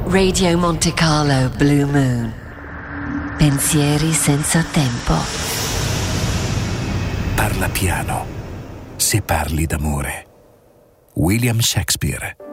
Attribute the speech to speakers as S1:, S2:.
S1: Radio Monte Carlo Blue Moon. Pensieri senza tempo.
S2: Parla piano, se parli d'amore. William Shakespeare.